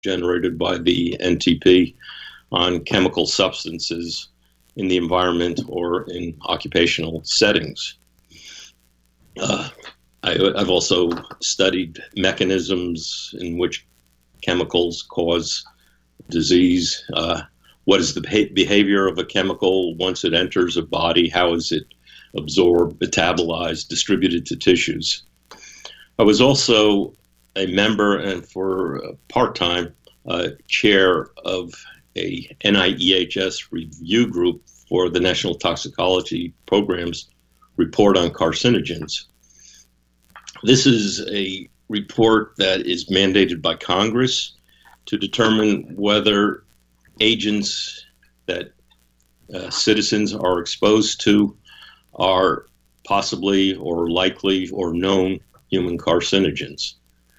generated by the NTP on chemical substances in the environment or in occupational settings. I've also studied mechanisms in which chemicals cause disease. What is the behavior of a chemical once it enters a body? How is it absorbed, metabolized, distributed to tissues? I was also a member and for part-time chair of a NIEHS review group for the National Toxicology Program's report on carcinogens. This is a report that is mandated by Congress to determine whether agents that citizens are exposed to are possibly or likely or known human carcinogens.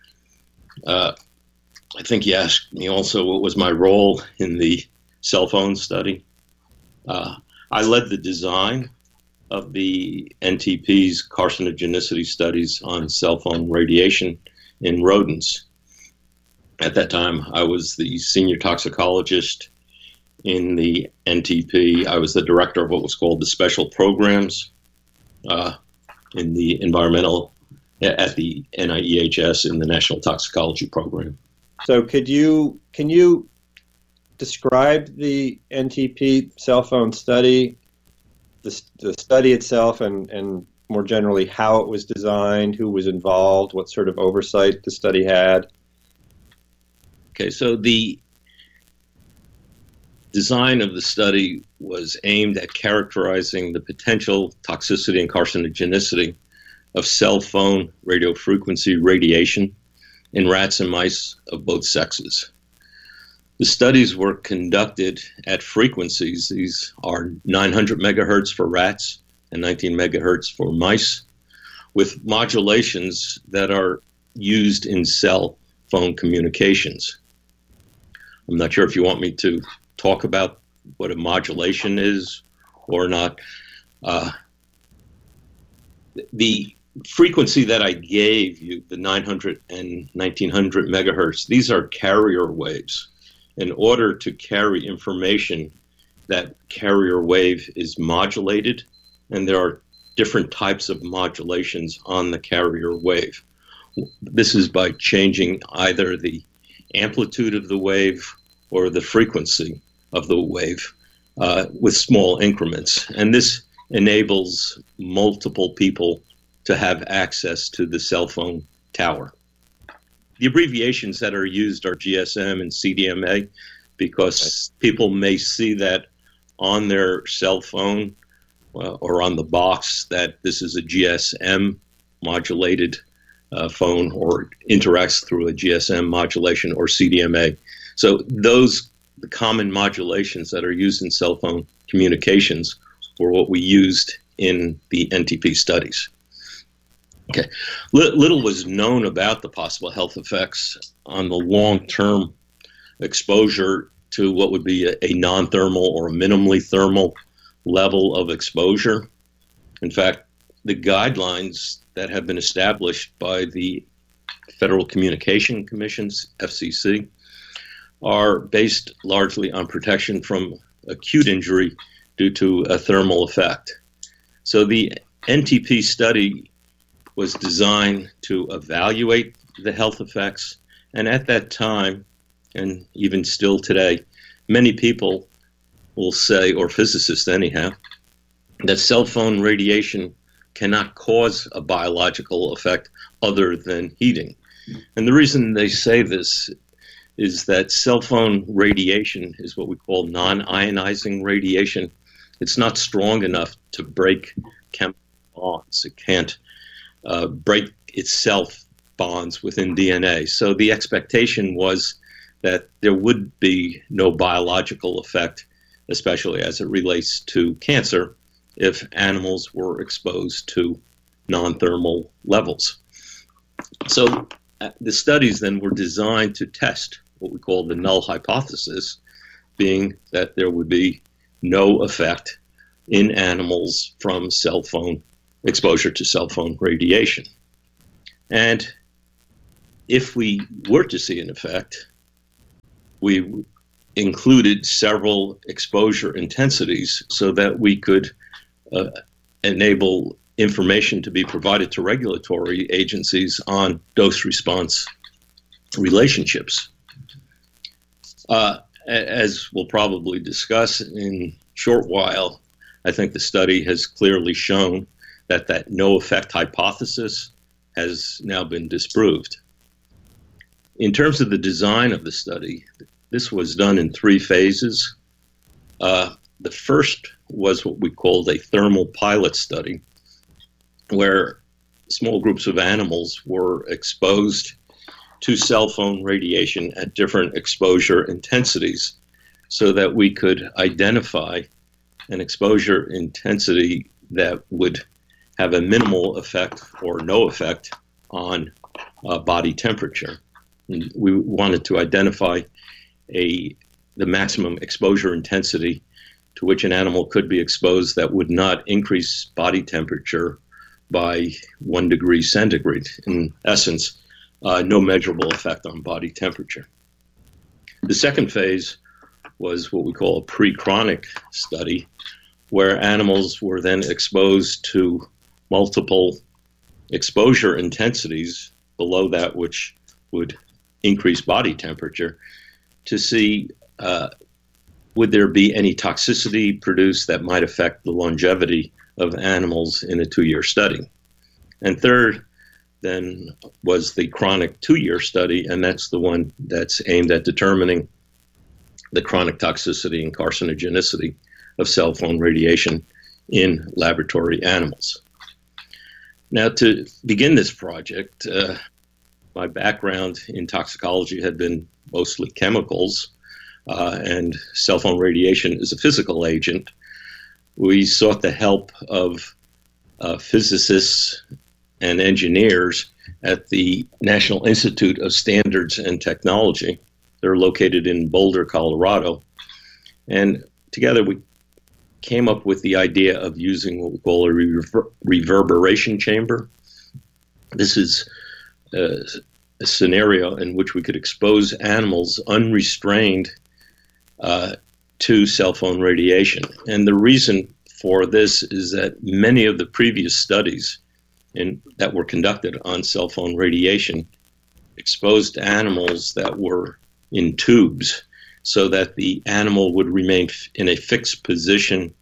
I think you asked me also what was my role in the cell phone study. I led the design of the NTP's carcinogenicity studies on cell phone radiation in rodents. At that time, I was the senior toxicologist in the NTP. I was the director of what was called the special programs in the environmental, at the NIEHS in the National Toxicology Program. So can you describe the NTP cell phone study, the study itself, and more generally how it was designed, who was involved, what sort of oversight the study had? Okay, so the design of the study was aimed at characterizing the potential toxicity and carcinogenicity of cell phone radio frequency radiation in rats and mice of both sexes. The studies were conducted at frequencies. These are 900 megahertz for rats and 19 megahertz for mice, with modulations that are used in cell phone communications. I'm not sure if you want me to talk about what a modulation is or not. The frequency that I gave you, the 900 and 1900 megahertz, these are carrier waves. In order to carry information, that carrier wave is modulated, and there are different types of modulations on the carrier wave. This is by changing either the amplitude of the wave or the frequency of the wave with small increments. And this enables multiple people to have access to the cell phone tower. The abbreviations that are used are GSM and CDMA because people may see that on their cell phone or on the box that this is a GSM modulated phone or interacts through a GSM modulation or CDMA. So those the common modulations that are used in cell phone communications were what we used in the NTP studies. Okay, little was known about the possible health effects on the long-term exposure to what would be a non-thermal or a minimally thermal level of exposure. In fact, the guidelines that have been established by the Federal Communication Commission's, FCC, are based largely on protection from acute injury due to a thermal effect. So the NTP study was designed to evaluate the health effects, and at that time, and even still today, many people will say, or physicists anyhow, that cell phone radiation cannot cause a biological effect other than heating. And the reason they say this is that cell phone radiation is what we call non-ionizing radiation. It's not strong enough to break chemical bonds. It can't break itself bonds within DNA. So the expectation was that there would be no biological effect, especially as it relates to cancer, if animals were exposed to non-thermal levels. So the studies then were designed to test what we call the null hypothesis, being that there would be no effect in animals from cell phone exposure to cell phone radiation. And if we were to see an effect, we included several exposure intensities so that we could enable information to be provided to regulatory agencies on dose-response relationships. As we'll probably discuss in a short while, I think the study has clearly shown that that no-effect hypothesis has now been disproved. In terms of the design of the study, this was done in 3 phases. The first was what we called a thermal pilot study, where small groups of animals were exposed to cell phone radiation at different exposure intensities so that we could identify an exposure intensity that would have a minimal effect or no effect on body temperature. And we wanted to identify the maximum exposure intensity to which an animal could be exposed that would not increase body temperature by 1 degree centigrade. In essence, no measurable effect on body temperature. The second phase was what we call a pre-chronic study, where animals were then exposed to multiple exposure intensities below that which would increase body temperature to see would there be any toxicity produced that might affect the longevity of animals in a 2-year study. And third, then, was the chronic 2-year study, and that's the one that's aimed at determining the chronic toxicity and carcinogenicity of cell phone radiation in laboratory animals. Now, to begin this project, my background in toxicology had been mostly chemicals, and cell phone radiation is a physical agent. We sought the help of physicists and engineers at the National Institute of Standards and Technology. They're located in Boulder, Colorado. And together we came up with the idea of using what we call a reverberation chamber. This is a scenario in which we could expose animals unrestrained to cell phone radiation. And the reason for this is that many of the previous studies that were conducted on cell phone radiation exposed animals that were in tubes so that the animal would remain in a fixed position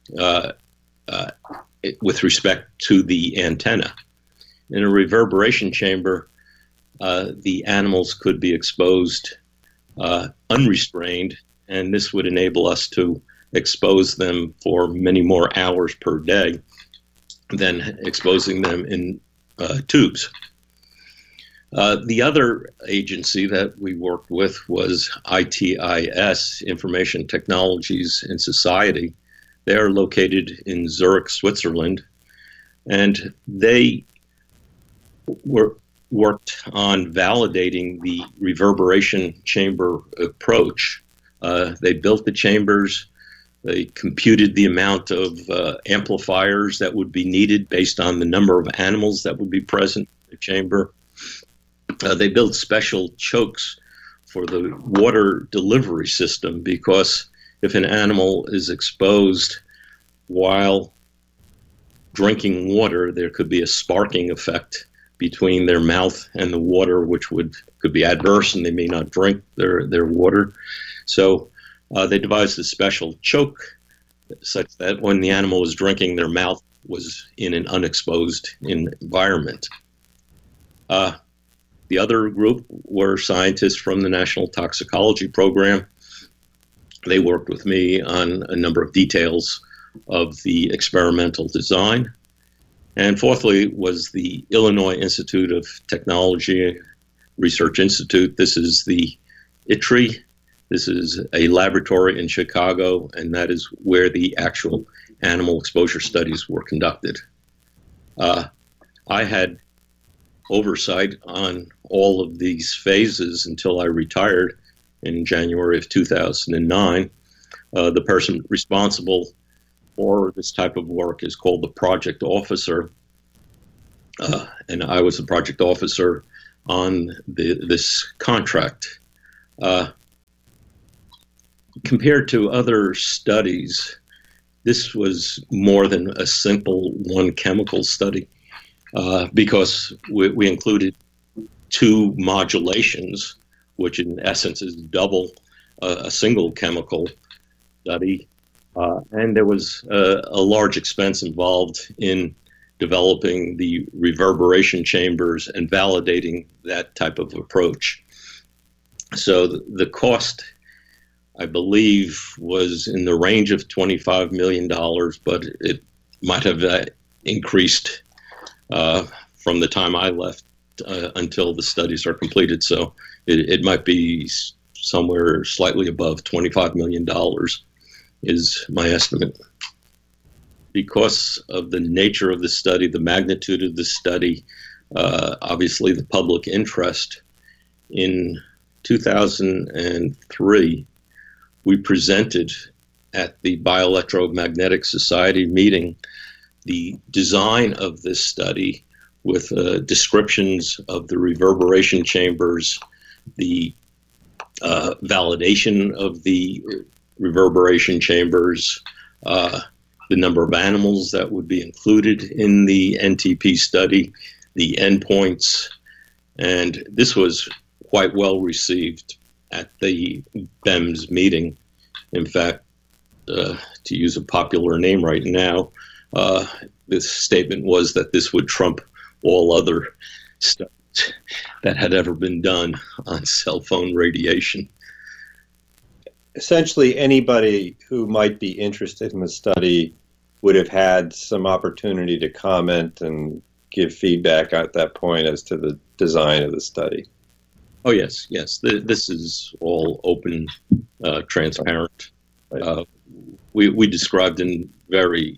with respect to the antenna. In a reverberation chamber, the animals could be exposed unrestrained, and this would enable us to expose them for many more hours per day than exposing them in tubes. The other agency that we worked with was ITIS, Information Technologies and Society. They are located in Zurich, Switzerland, and they worked on validating the reverberation chamber approach. They built the chambers. They computed the amount of amplifiers that would be needed based on the number of animals that would be present in the chamber. They built special chokes for the water delivery system, because if an animal is exposed while drinking water, there could be a sparking effect between their mouth and the water, which could be adverse, and they may not drink their water. So they devised a special choke such that when the animal was drinking, their mouth was in an unexposed environment. The other group were scientists from the National Toxicology Program. They worked with me on a number of details of the experimental design. And fourthly was the Illinois Institute of Technology Research Institute. This is the ITRI. This is a laboratory in Chicago, and that is where the actual animal exposure studies were conducted. I had oversight on all of these phases until I retired in January of 2009. The person responsible for this type of work is called the project officer, and I was the project officer on this contract. compared to other studies, this was more than a simple one chemical study because we included two modulations, which in essence is double a single chemical study. And there was a large expense involved in developing the reverberation chambers and validating that type of approach. So the cost, I believe, was in the range of $25 million, but it might have increased from the time I left until the studies are completed. So it might be somewhere slightly above $25 million is my estimate. Because of the nature of the study, the magnitude of the study, obviously the public interest, in 2003, we presented at the Bioelectromagnetic Society meeting the design of this study with descriptions of the reverberation chambers, the validation of the reverberation chambers, the number of animals that would be included in the NTP study, the endpoints, and this was quite well received at the BEMS meeting. In fact, to use a popular name right now, this statement was that this would trump all other studies that had ever been done on cell phone radiation. Essentially, anybody who might be interested in the study would have had some opportunity to comment and give feedback at that point as to the design of the study. Oh, yes, yes. This is all open, transparent. Right. We described in very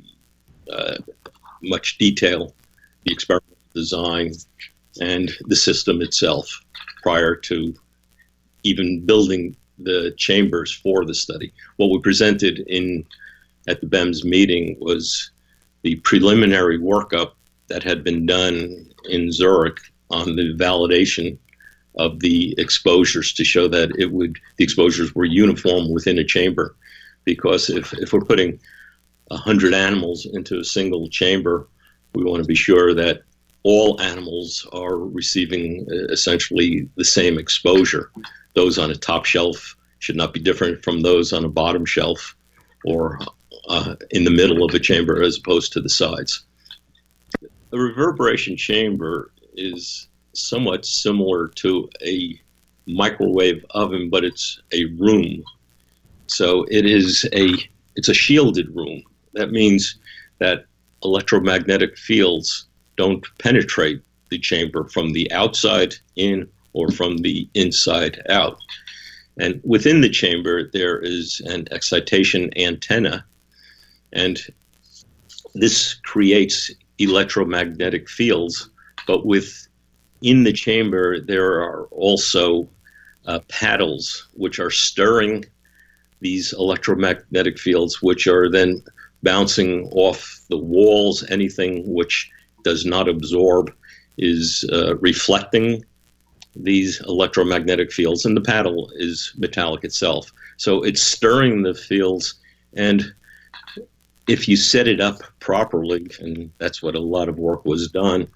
much detail the experimental design and the system itself prior to even building the chambers for the study. What we presented at the BEMS meeting was the preliminary workup that had been done in Zurich on the validation of the exposures to show that the exposures were uniform within a chamber. Because if we're putting 100 animals into a single chamber, we want to be sure that all animals are receiving essentially the same exposure. Those on a top shelf should not be different from those on a bottom shelf or in the middle of a chamber as opposed to the sides. The reverberation chamber is somewhat similar to a microwave oven, but it's a room. So it's a shielded room. That means that electromagnetic fields don't penetrate the chamber from the outside in or from the inside out. And within the chamber, there is an excitation antenna, and this creates electromagnetic fields. But within the chamber, there are also paddles which are stirring these electromagnetic fields, which are then bouncing off the walls. Anything which does not absorb is reflecting these electromagnetic fields, and the paddle is metallic itself. So it's stirring the fields, and if you set it up properly, and that's what a lot of work was done,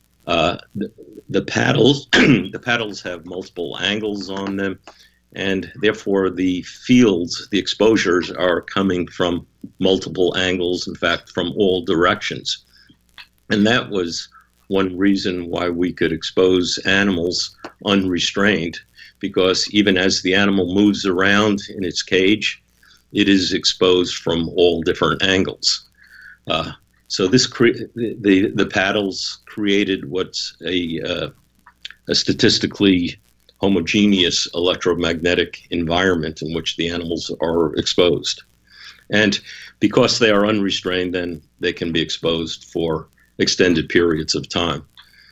the paddles the paddles have multiple angles on them, and therefore the fields, the exposures, are coming from multiple angles, in fact, from all directions. And that was one reason why we could expose animals unrestrained, because even as the animal moves around in its cage, it is exposed from all different angles. So the paddles created what's a statistically homogeneous electromagnetic environment in which the animals are exposed. And because they are unrestrained, then they can be exposed for extended periods of time.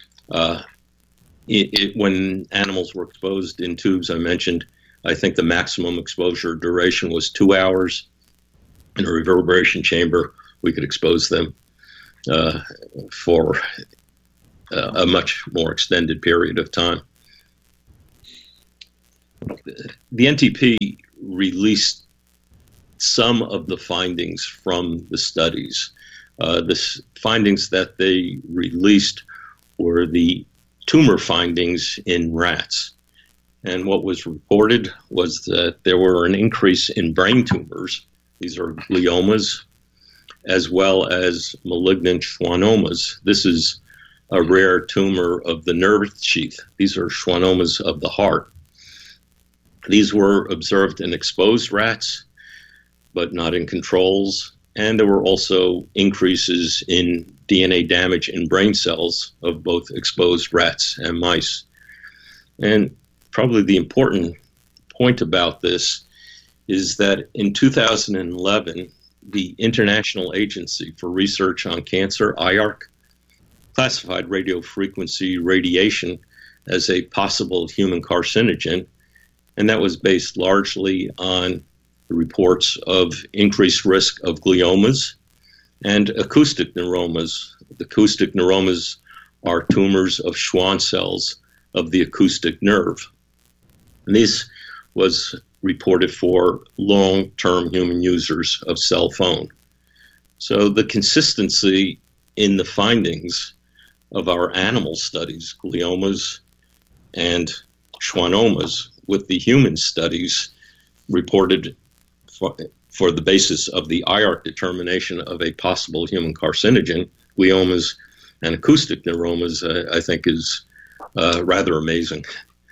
When animals were exposed in tubes, I mentioned, I think the maximum exposure duration was 2 hours. In a reverberation chamber, we could expose them for a much more extended period of time. The NTP released some of the findings from the studies. The findings that they released were the tumor findings in rats. And what was reported was that there were an increase in brain tumors. These are gliomas, as well as malignant schwannomas. This is a rare tumor of the nerve sheath. These are schwannomas of the heart. These were observed in exposed rats, but not in controls. And there were also increases in DNA damage in brain cells of both exposed rats and mice. And probably the important point about this is that in 2011, the International Agency for Research on Cancer, IARC, classified radiofrequency radiation as a possible human carcinogen, and that was based largely on the reports of increased risk of gliomas and acoustic neuromas. The acoustic neuromas are tumors of Schwann cells of the acoustic nerve. And this was reported for long-term human users of cell phone. So the consistency in the findings of our animal studies, gliomas and schwannomas, with the human studies reported for the basis of the IARC determination of a possible human carcinogen, gliomas and acoustic neuromas, I think is rather amazing.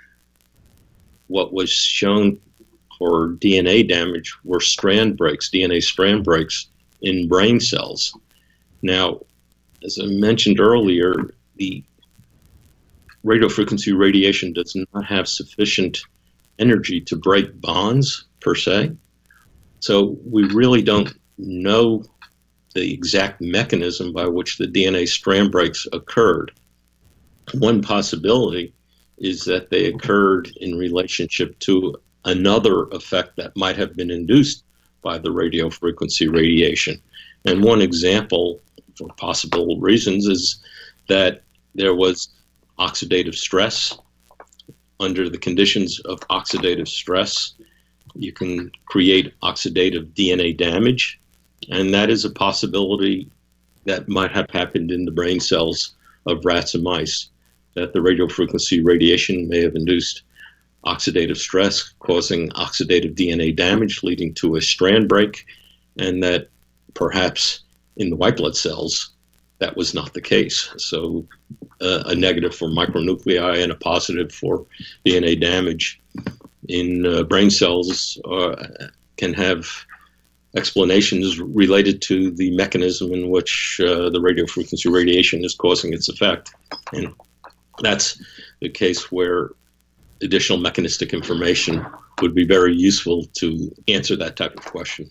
What was shown for DNA damage were strand breaks, DNA strand breaks in brain cells. Now, as I mentioned earlier, the radiofrequency radiation does not have sufficient energy to break bonds per se. So we really don't know the exact mechanism by which the DNA strand breaks occurred. One possibility is that they occurred in relationship to another effect that might have been induced by the radiofrequency radiation. And one example, for possible reasons, is that there was oxidative stress. Under the conditions of oxidative stress, you can create oxidative DNA damage, and that is a possibility that might have happened in the brain cells of rats and mice, that the radiofrequency radiation may have induced oxidative stress, causing oxidative DNA damage, leading to a strand break, and that perhaps in the white blood cells, that was not the case. So a negative for micronuclei and a positive for DNA damage in brain cells can have explanations related to the mechanism in which the radiofrequency radiation is causing its effect. And that's the case where additional mechanistic information would be very useful to answer that type of question.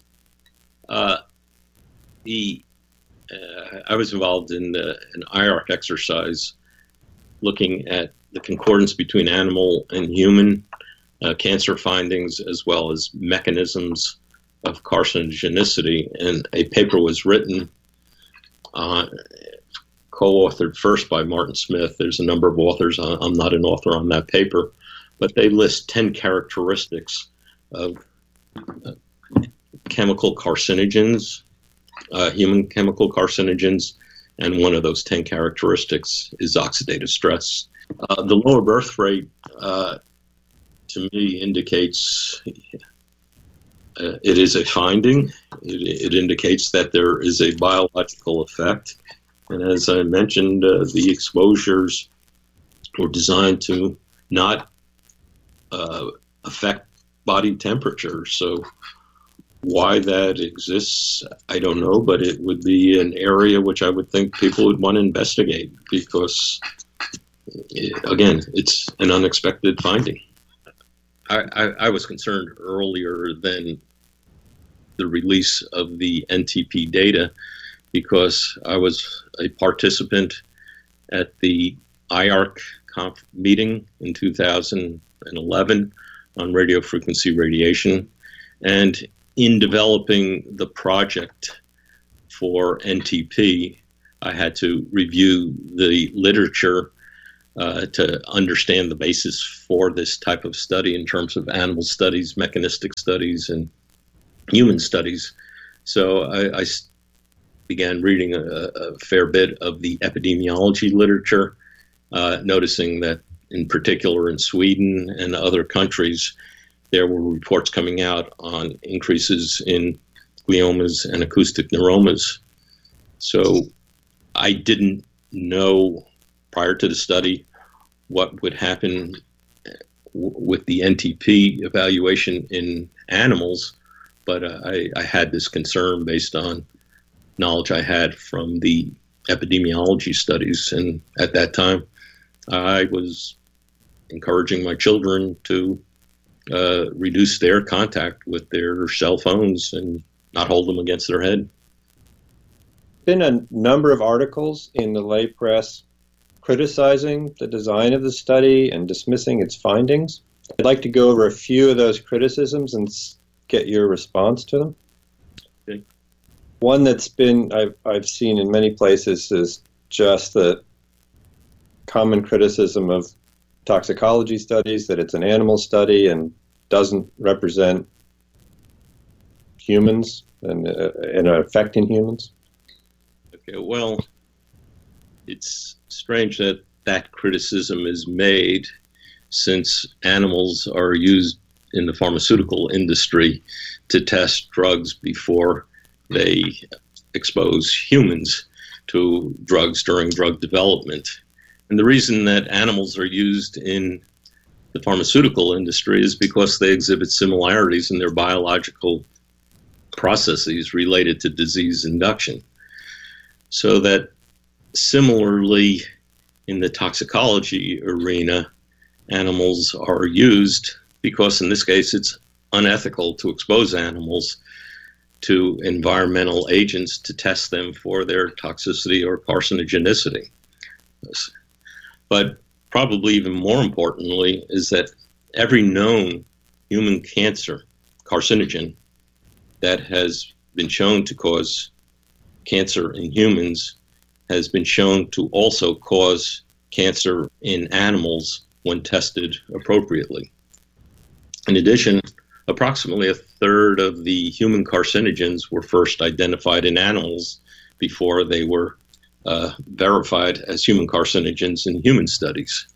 I was involved in an IARC exercise looking at the concordance between animal and human cancer findings, as well as mechanisms of carcinogenicity. And a paper was written, co-authored first by Martin Smith. There's a number of authors. I'm not an author on that paper, but they list 10 characteristics of chemical carcinogens, human chemical carcinogens, and one of those 10 characteristics is oxidative stress. The lower birth rate, to me, indicates it is a finding. It indicates that there is a biological effect. And as I mentioned, the exposures were designed to not affect body temperature. So why that exists, I don't know, but it would be an area which I would think people would want to investigate because, again, it's an unexpected finding. I was concerned earlier than the release of the NTP data because I was a participant at the IARC meeting in 2011 on radiofrequency radiation. And in developing the project for NTP, I had to review the literature to understand the basis for this type of study in terms of animal studies, mechanistic studies, and human studies. So I began reading a fair bit of the epidemiology literature, noticing that in particular in Sweden and other countries, there were reports coming out on increases in gliomas and acoustic neuromas. So I didn't know prior to the study what would happen with the NTP evaluation in animals, but I had this concern based on knowledge I had from the epidemiology studies. And at that time, I was encouraging my children to reduce their contact with their cell phones and not hold them against their head. Been a number of articles in the lay press criticizing the design of the study and dismissing its findings. I'd like to go over a few of those criticisms and get your response to them. Okay. One that's been I've seen in many places is just the common criticism of toxicology studies, that it's an animal study and doesn't represent humans and affecting humans. Okay, well, it's strange that that criticism is made, since animals are used in the pharmaceutical industry to test drugs before they expose humans to drugs during drug development. And the reason that animals are used in the pharmaceutical industry is because they exhibit similarities in their biological processes related to disease induction. So that similarly, in the toxicology arena, animals are used because in this case it's unethical to expose animals to environmental agents to test them for their toxicity or carcinogenicity. But probably even more importantly is that every known human cancer carcinogen that has been shown to cause cancer in humans has been shown to also cause cancer in animals when tested appropriately. In addition, approximately a third of the human carcinogens were first identified in animals before they were verified as human carcinogens in human studies.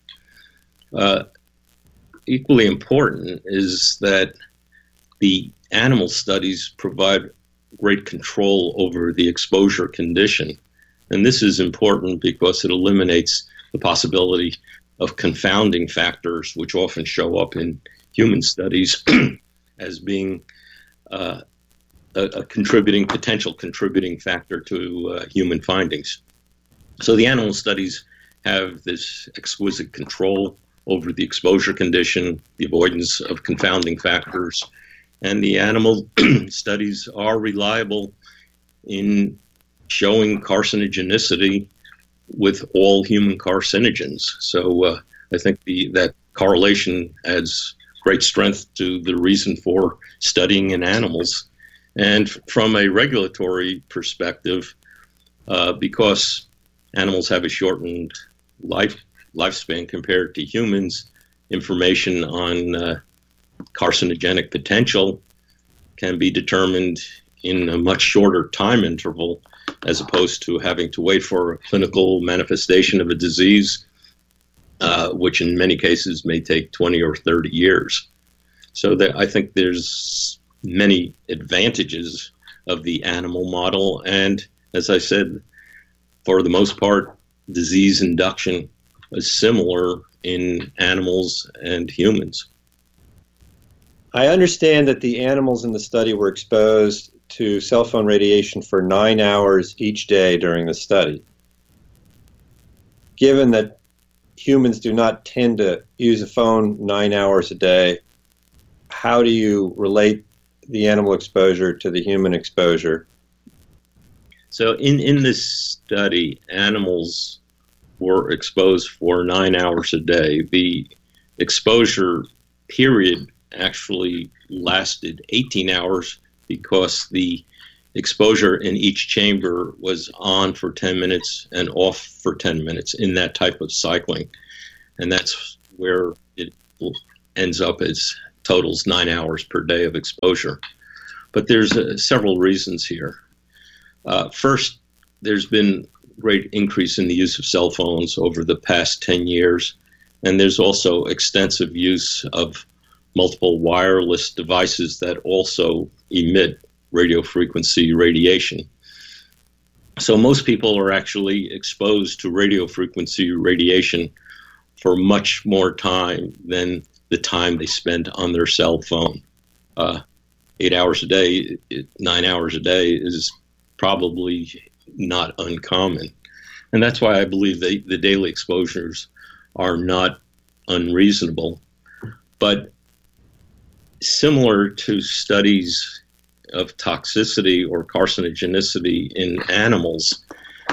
Equally important is that the animal studies provide great control over the exposure condition. And this is important because it eliminates the possibility of confounding factors, which often show up in human studies as being a potential contributing factor to human findings. So the animal studies have this exquisite control over the exposure condition, the avoidance of confounding factors, and the animal studies are reliable in showing carcinogenicity with all human carcinogens. So I think that correlation adds great strength to the reason for studying in animals. And from a regulatory perspective, because animals have a shortened lifespan compared to humans, information on carcinogenic potential can be determined in a much shorter time interval, as opposed to having to wait for a clinical manifestation of a disease, which in many cases may take 20 or 30 years. So I think there's many advantages of the animal model. And as I said, for the most part, disease induction is similar in animals and humans. I understand that the animals in the study were exposed to cell phone radiation for 9 hours each day during the study. Given that humans do not tend to use a phone 9 hours a day, how do you relate the animal exposure to the human exposure? So in this study, animals were exposed for 9 hours a day. The exposure period actually lasted 18 hours because the exposure in each chamber was on for 10 minutes and off for 10 minutes in that type of cycling. And that's where it ends up as totals 9 hours per day of exposure. But there's several reasons here. First, there's been great increase in the use of cell phones over the past 10 years, and there's also extensive use of multiple wireless devices that also emit radio frequency radiation. So most people are actually exposed to radio frequency radiation for much more time than the time they spend on their cell phone. 8 hours a day, 9 hours a day is probably not uncommon. And that's why I believe the daily exposures are not unreasonable. But similar to studies of toxicity or carcinogenicity in animals,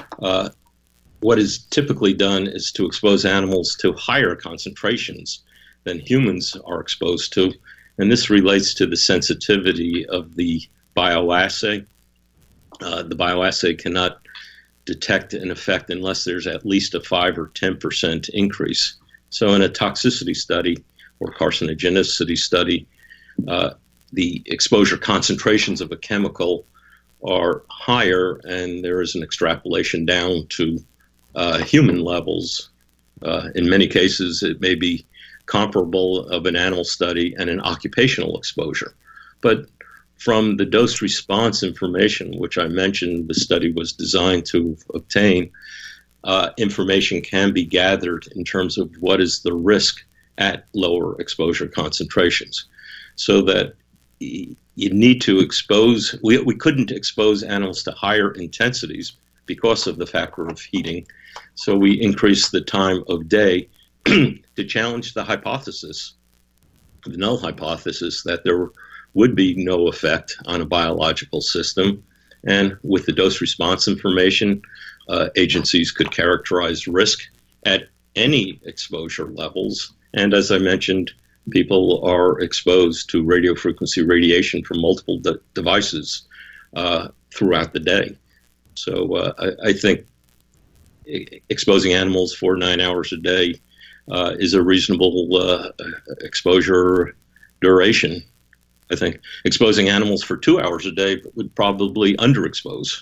what is typically done is to expose animals to higher concentrations than humans are exposed to. And this relates to the sensitivity of the bioassay. The bioassay cannot detect an effect unless there's at least a 5 or 10% increase. So in a toxicity study or carcinogenicity study, the exposure concentrations of a chemical are higher, and there is an extrapolation down to human levels. In many cases, it may be comparable of an animal study and an occupational exposure. But from the dose response information, which I mentioned the study was designed to obtain, information can be gathered in terms of what is the risk at lower exposure concentrations. So that you need to expose, we couldn't expose animals to higher intensities because of the factor of heating. So we increased the time of day to challenge the hypothesis, the null hypothesis, that there would be no effect on a biological system. And with the dose response information, agencies could characterize risk at any exposure levels. And as I mentioned, people are exposed to radio frequency radiation from multiple devices throughout the day. So I think exposing animals for 9 hours a day is a reasonable exposure duration. I think exposing animals for 2 hours a day would probably underexpose.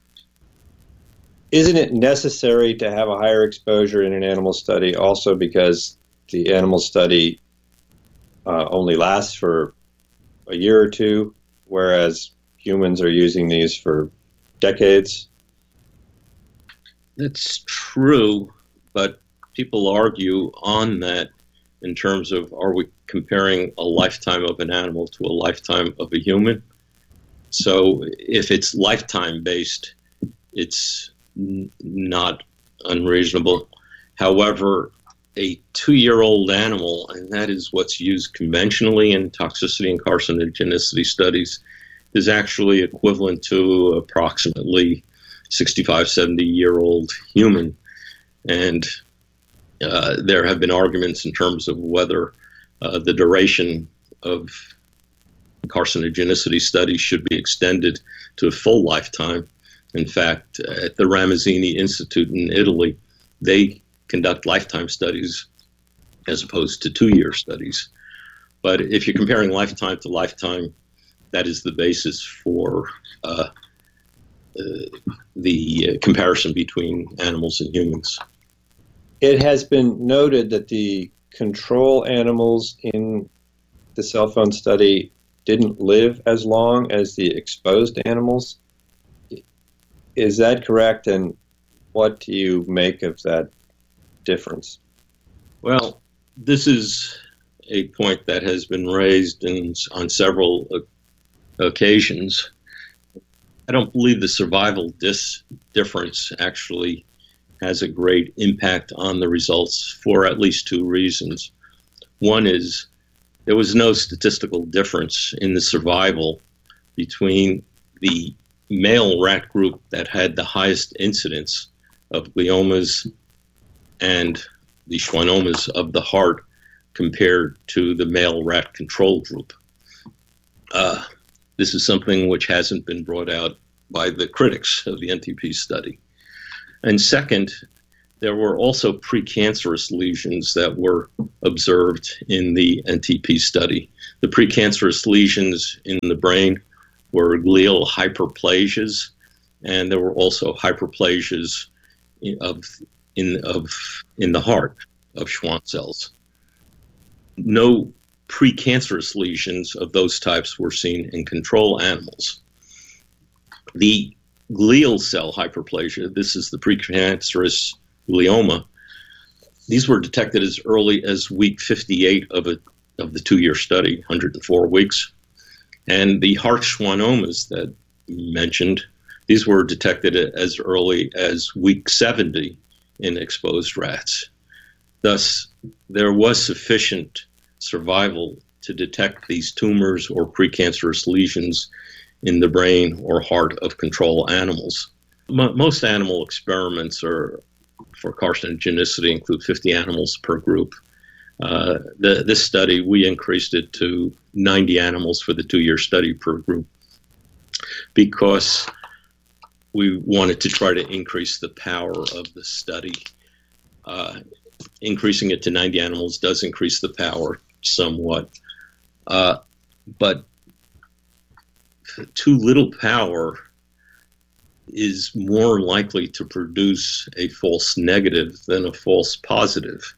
Isn't it necessary to have a higher exposure in an animal study also because the animal study only lasts for a year or two, whereas humans are using these for decades? That's true, but people argue on that in terms of, are we comparing a lifetime of an animal to a lifetime of a human? So if it's lifetime based, it's not unreasonable. However, a 2-year-old animal, and that is what's used conventionally in toxicity and carcinogenicity studies, is actually equivalent to approximately 65, 70-year-old human. And there have been arguments in terms of whether the duration of carcinogenicity studies should be extended to a full lifetime. In fact, at the Ramazzini Institute in Italy, they conduct lifetime studies as opposed to 2-year studies. But if you're comparing lifetime to lifetime, that is the basis for the comparison between animals and humans. It has been noted that the control animals in the cell phone study didn't live as long as the exposed animals. Is that correct? And what do you make of that difference? Well, this is a point that has been raised on several occasions. I don't believe the survival difference actually has a great impact on the results for at least 2 reasons. One is there was no statistical difference in the survival between the male rat group that had the highest incidence of gliomas and the schwannomas of the heart compared to the male rat control group. This is something which hasn't been brought out by the critics of the NTP study. And second, there were also precancerous lesions that were observed in the NTP study. The precancerous lesions in the brain were glial hyperplasias, and there were also hyperplasias in the heart of Schwann cells. No precancerous lesions of those types were seen in control animals. The glial cell hyperplasia, this is the precancerous glioma, these were detected as early as week 58 of the 2-year study, 104 weeks. And the heart schwannomas that you mentioned, these were detected as early as week 70 in exposed rats. Thus, there was sufficient survival to detect these tumors or precancerous lesions in the brain or heart of control animals. Most animal experiments for carcinogenicity include 50 animals per group. This study, we increased it to 90 animals for the 2-year study per group because we wanted to try to increase the power of the study. Increasing it to 90 animals does increase the power somewhat, but too little power is more likely to produce a false negative than a false positive.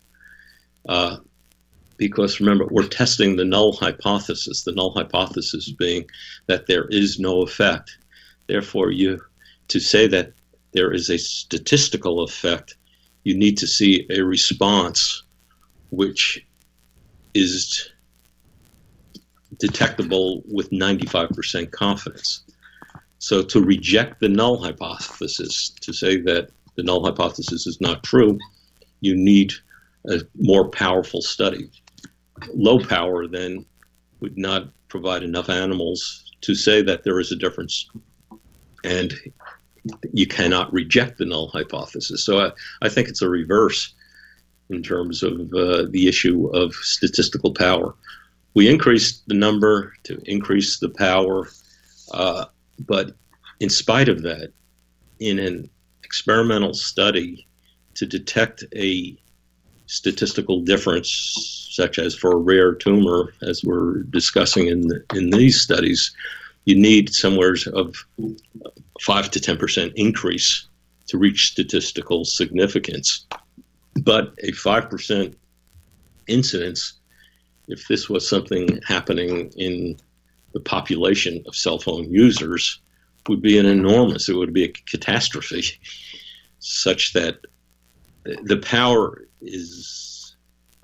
Because remember, we're testing the null hypothesis, the null hypothesis being that there is no effect. Therefore, to say that there is a statistical effect, you need to see a response which is detectable with 95% confidence. So to reject the null hypothesis, to say that the null hypothesis is not true, you need a more powerful study. Low power then would not provide enough animals to say that there is a difference. And you cannot reject the null hypothesis. So I think it's a reverse in terms of the issue of statistical power. We increased the number to increase the power, but in spite of that, in an experimental study to detect a statistical difference, such as for a rare tumor, as we're discussing in these studies, you need somewhere of 5 to 10% increase to reach statistical significance. But a 5% incidence, if this was something happening in the population of cell phone users, would be it would be a catastrophe, such that the power is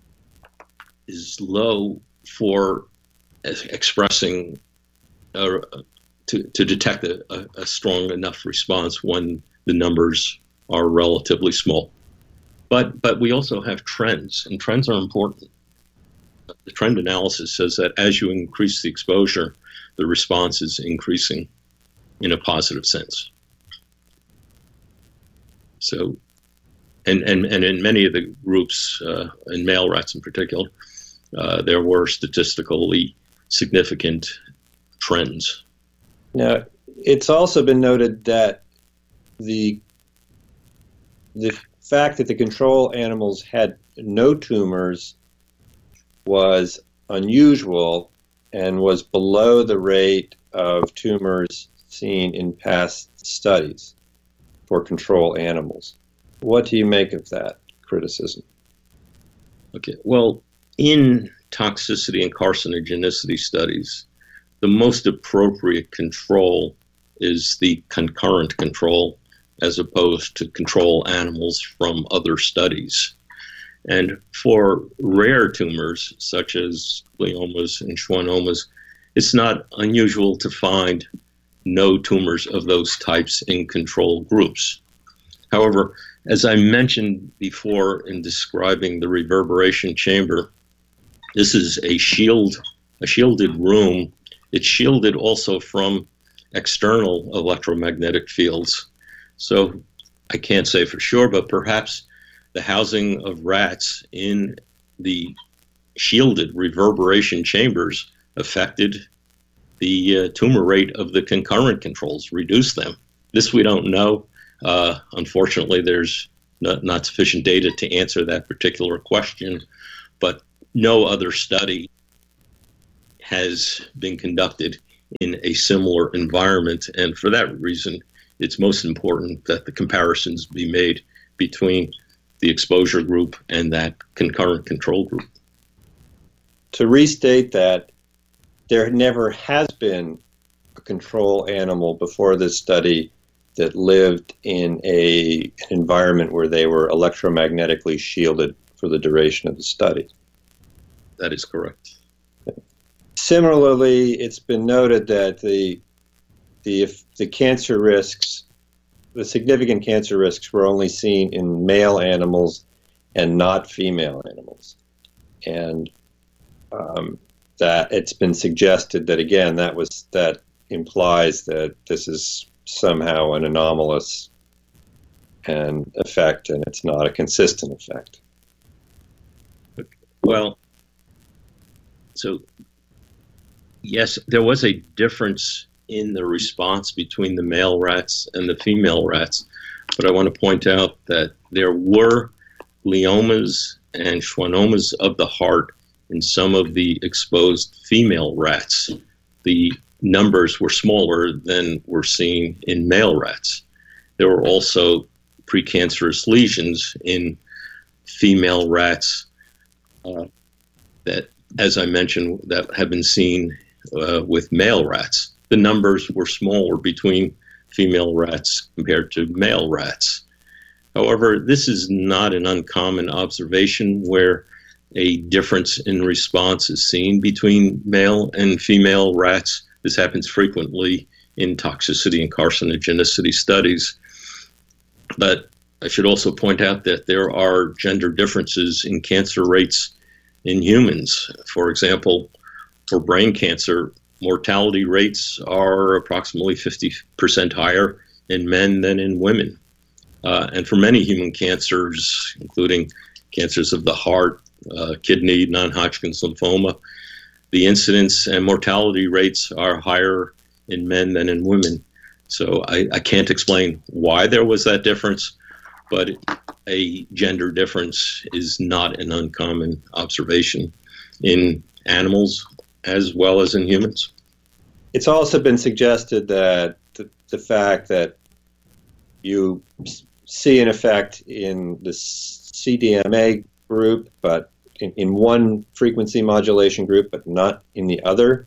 low for expressing to detect a strong enough response when the numbers are relatively small. But we also have trends, and trends are important. The trend analysis says that as you increase the exposure, the response is increasing in a positive sense. So, and in many of the groups, in male rats in particular, there were statistically significant trends. Now, it's also been noted that the fact that the control animals had no tumors was unusual and was below the rate of tumors seen in past studies for control animals. What do you make of that criticism? Okay, well, in toxicity and carcinogenicity studies, the most appropriate control is the concurrent control as opposed to control animals from other studies. And for rare tumors, such as gliomas and schwannomas, it's not unusual to find no tumors of those types in control groups. However, as I mentioned before in describing the reverberation chamber, this is a shielded room. It's shielded also from external electromagnetic fields. So I can't say for sure, but perhaps the housing of rats in the shielded reverberation chambers affected the tumor rate of the concurrent controls, reduced them. This we don't know. Unfortunately, there's not sufficient data to answer that particular question, but no other study has been conducted in a similar environment. And for that reason, it's most important that the comparisons be made between the exposure group and that concurrent control group. To restate that, there never has been a control animal before this study that lived in an environment where they were electromagnetically shielded for the duration of the study. That is correct. Similarly, it's been noted that the cancer risks, the significant cancer risks, were only seen in male animals and not female animals, and that it's been suggested that, again, that implies that this is somehow an anomalous effect, and it's not a consistent effect. Well, so yes, there was a difference in the response between the male rats and the female rats, but I want to point out that there were gliomas and schwannomas of the heart in some of the exposed female rats. The numbers were smaller than were seen in male rats. There were also precancerous lesions in female rats that, as I mentioned, that have been seen with male rats. The numbers were smaller between female rats compared to male rats. However, this is not an uncommon observation where a difference in response is seen between male and female rats. This happens frequently in toxicity and carcinogenicity studies. But I should also point out that there are gender differences in cancer rates in humans. For example, for brain cancer, mortality rates are approximately 50% higher in men than in women. And for many human cancers, including cancers of the heart, kidney, non-Hodgkin's lymphoma, the incidence and mortality rates are higher in men than in women. So I can't explain why there was that difference, but a gender difference is not an uncommon observation in animals as well as in humans. It's also been suggested that the fact that you see an effect in the CDMA group, but in one frequency modulation group, but not in the other,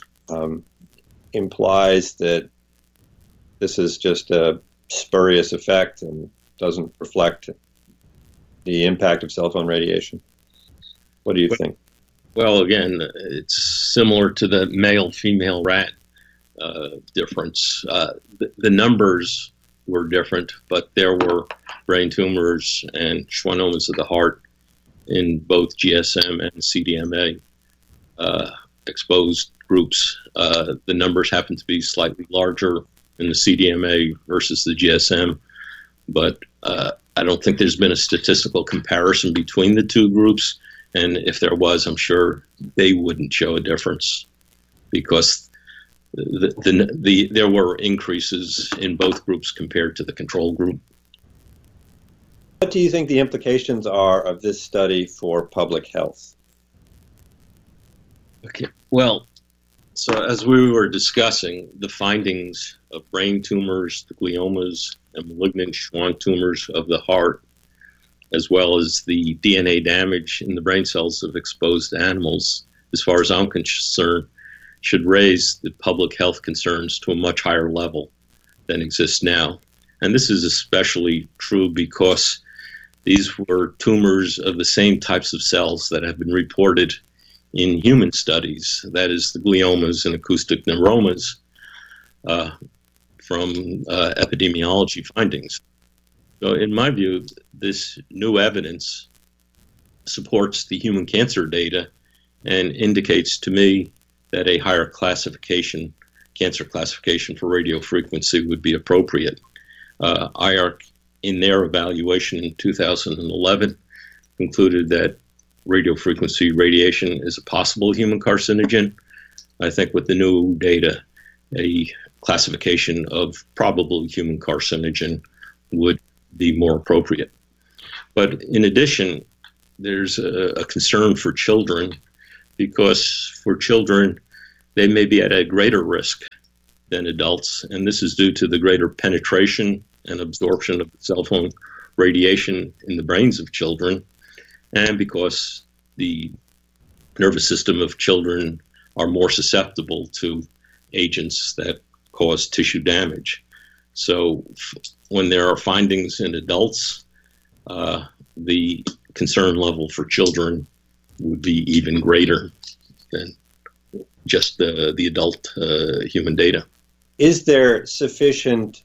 implies that this is just a spurious effect and doesn't reflect the impact of cell phone radiation. What do you think? Well, again, it's similar to the male-female rat difference. The numbers were different, but there were brain tumors and schwannomas of the heart in both GSM and CDMA exposed groups. The numbers happen to be slightly larger in the CDMA versus the GSM, but I don't think there's been a statistical comparison between the two groups, and if there was, I'm sure they wouldn't show a difference because there were increases in both groups compared to the control group. What do you think the implications are of this study for public health? Okay, well, so as we were discussing, the findings of brain tumors, the gliomas, and malignant Schwann tumors of the heart, as well as the DNA damage in the brain cells of exposed animals, as far as I'm concerned, should raise the public health concerns to a much higher level than exists now. And this is especially true because these were tumors of the same types of cells that have been reported in human studies, that is the gliomas and acoustic neuromas from epidemiology findings. So in my view, this new evidence supports the human cancer data and indicates to me that a higher classification, cancer classification for radiofrequency would be appropriate. IARC, in their evaluation in 2011, concluded that radiofrequency radiation is a possible human carcinogen. I think with the new data, a classification of probable human carcinogen would be more appropriate. But in addition, there's a concern for children because for children, they may be at a greater risk than adults, and this is due to the greater penetration and absorption of cell phone radiation in the brains of children, and because the nervous system of children are more susceptible to agents that cause tissue damage. So when there are findings in adults, the concern level for children would be even greater than just the adult human data. Is there sufficient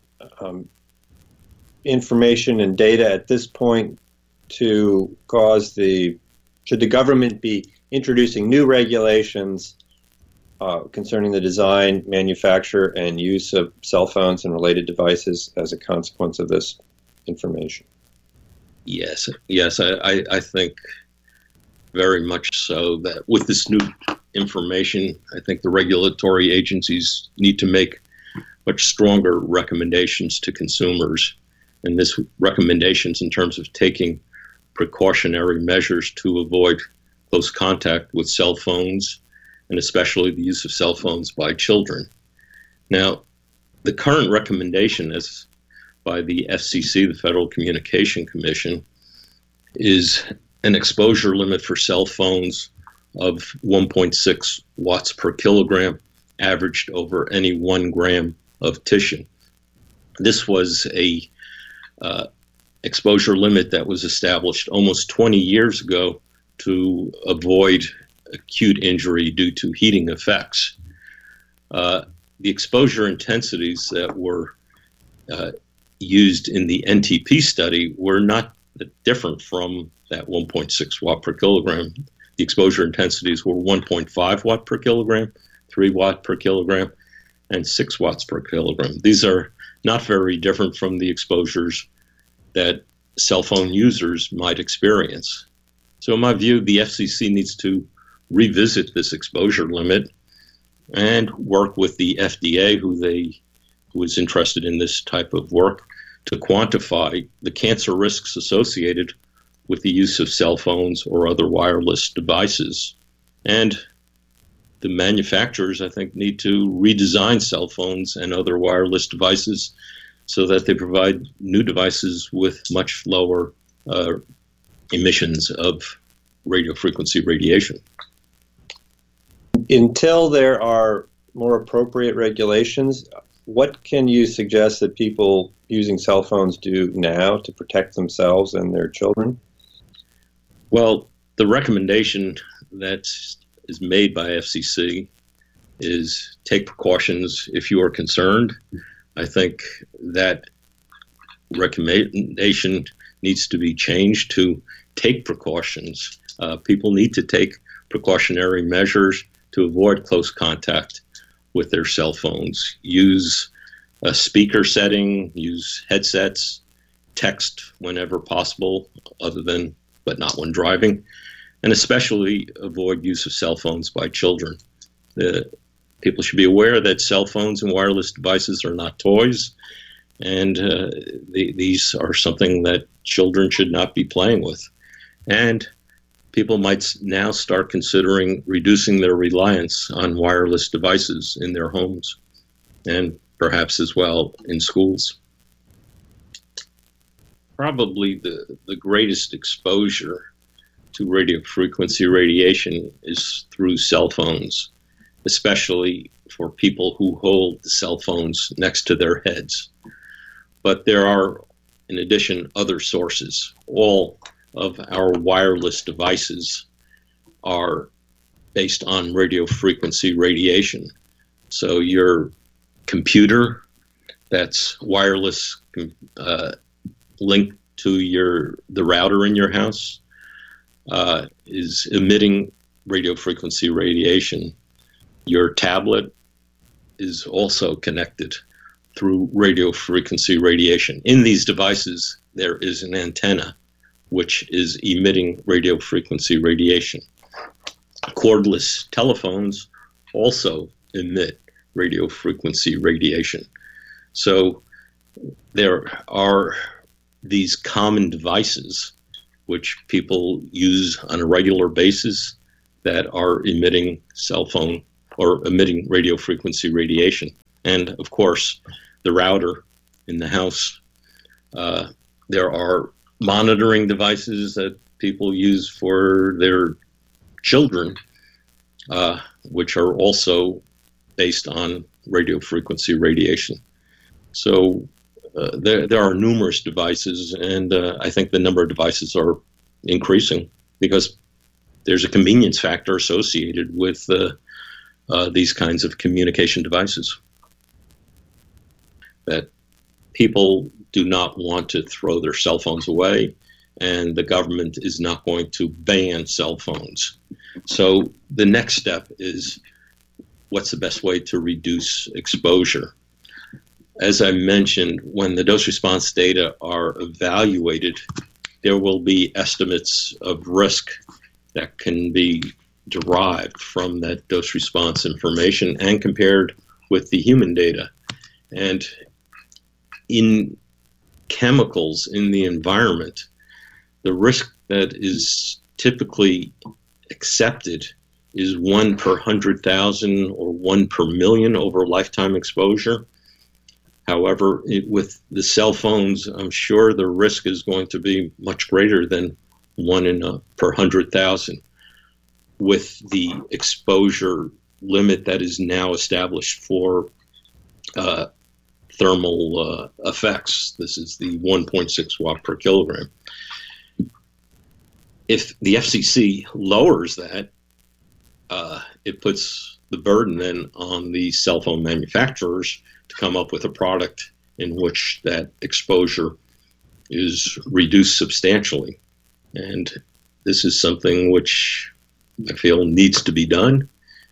information and data at this point to cause should the government be introducing new regulations concerning the design, manufacture, and use of cell phones and related devices as a consequence of this information? Yes, I think very much so that with this new information, I think the regulatory agencies need to make much stronger recommendations to consumers, and this recommendations in terms of taking precautionary measures to avoid close contact with cell phones, and especially the use of cell phones by children. Now, the current recommendation is by the FCC, the Federal Communication Commission, is an exposure limit for cell phones of 1.6 watts per kilogram averaged over any 1 gram of tissue. This was a exposure limit that was established almost 20 years ago to avoid acute injury due to heating effects. The exposure intensities that were used in the NTP study were not different from that 1.6 watt per kilogram. The exposure intensities were 1.5 watt per kilogram, 3 watt per kilogram, and 6 watts per kilogram. These are not very different from the exposures that cell phone users might experience. So in my view, the FCC needs to revisit this exposure limit and work with the FDA, who is interested in this type of work, to quantify the cancer risks associated with the use of cell phones or other wireless devices. And the manufacturers, I think, need to redesign cell phones and other wireless devices so that they provide new devices with much lower emissions of radio frequency radiation. Until there are more appropriate regulations, what can you suggest that people using cell phones do now to protect themselves and their children? Well, the recommendation that is made by FCC is take precautions if you are concerned. I think that recommendation needs to be changed to take precautions. People need to take precautionary measures to avoid close contact with their cell phones. Use a speaker setting, use headsets, text whenever possible, but not when driving, and especially avoid use of cell phones by children. People should be aware that cell phones and wireless devices are not toys, and these are something that children should not be playing with. And people might now start considering reducing their reliance on wireless devices in their homes and perhaps as well in schools. Probably the greatest exposure to radio frequency radiation is through cell phones, especially for people who hold the cell phones next to their heads. But there are, in addition, other sources. All of our wireless devices are based on radio frequency radiation. So your computer that's wireless linked to the router in your house is emitting radio frequency radiation. Your tablet is also connected through radio frequency radiation. In these devices, there is an antenna which is emitting radio frequency radiation. Cordless telephones also emit radio frequency radiation. So there are these common devices which people use on a regular basis that are emitting cell phone or emitting radio frequency radiation. And of course, the router in the house. There are monitoring devices that people use for their children, which are also based on radio frequency radiation. So there are numerous devices, and I think the number of devices are increasing because there's a convenience factor associated with these kinds of communication devices. That people do not want to throw their cell phones away, and the government is not going to ban cell phones. So the next step is, what's the best way to reduce exposure? As I mentioned, when the dose response data are evaluated, there will be estimates of risk that can be derived from that dose response information and compared with the human data. And in chemicals in the environment, the risk that is typically accepted is 1 per 100,000 or 1 per million over lifetime exposure. However, with the cell phones, I'm sure the risk is going to be much greater than 1 per 100,000, with the exposure limit that is now established for thermal effects. This is the 1.6 watt per kilogram. If the FCC lowers that, it puts the burden then on the cell phone manufacturers to come up with a product in which that exposure is reduced substantially. And this is something which I feel needs to be done.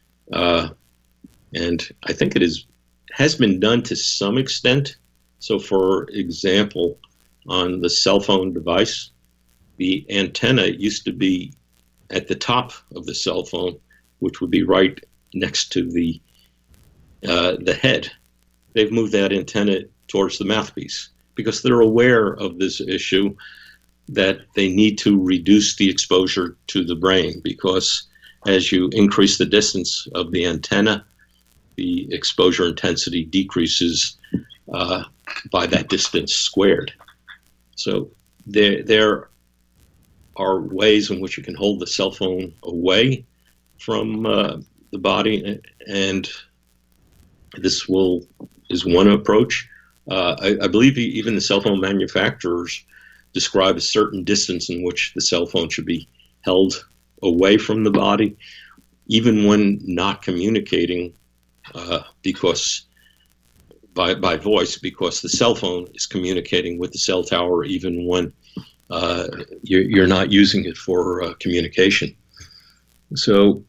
And I think it has been done to some extent. So for example, on the cell phone device, the antenna used to be at the top of the cell phone, which would be right next to the head. They've moved that antenna towards the mouthpiece because they're aware of this issue that they need to reduce the exposure to the brain, because as you increase the distance of the antenna, the exposure intensity decreases by that distance squared. So there are ways in which you can hold the cell phone away from the body, and this is one approach. I believe even the cell phone manufacturers describe a certain distance in which the cell phone should be held away from the body, even when not communicating because by voice, because the cell phone is communicating with the cell tower even when you're not using it for communication. So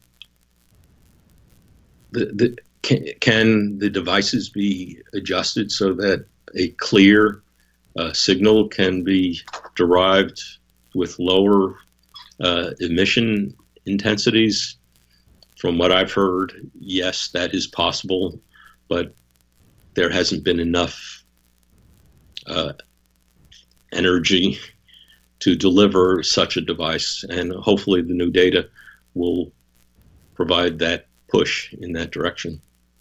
can the devices be adjusted so that a clear signal can be derived with lower emission intensities? From what I've heard, yes, that is possible, but there hasn't been enough energy to deliver such a device, and hopefully the new data will provide that push in that direction.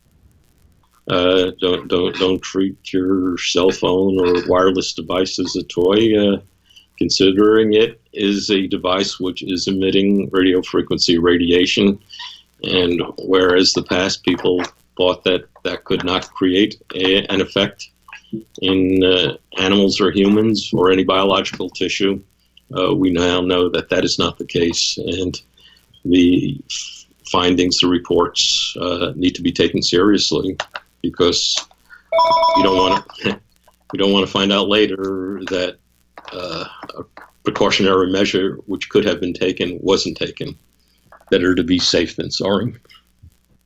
Don't treat your cell phone or wireless device as a toy. Considering it is a device which is emitting radio frequency radiation, and whereas the past people thought that that could not create an effect in animals or humans or any biological tissue, we now know that that is not the case, and the findings, the reports need to be taken seriously, because you don't want to find out later that a precautionary measure which could have been taken wasn't taken. Better to be safe than sorry.